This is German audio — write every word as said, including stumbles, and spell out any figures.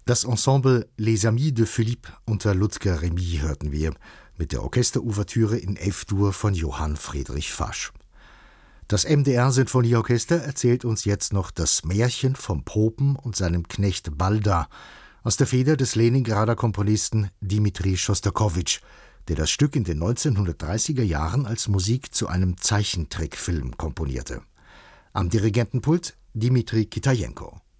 Das Ensemble Les Amis de Philippe unter Ludger Remy hörten wir mit der Orchesterouvertüre in F-Dur von Johann Friedrich Fasch. Das M D R-Sinfonieorchester erzählt uns jetzt noch das Märchen vom Popen und seinem Knecht Balda aus der Feder des Leningrader Komponisten Dmitri Schostakowitsch, der das Stück in den neunzehnhundertdreißiger Jahren als Musik zu einem Zeichentrickfilm komponierte. Am Dirigentenpult Dmitri Kitajenko.